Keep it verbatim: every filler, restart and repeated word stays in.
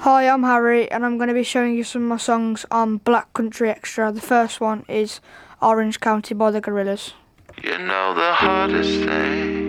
Hi, I'm Harry, and I'm going to be showing you some of my songs on Black Country Extra. The first one is Orange County by the Gorillaz. You know the hardest thing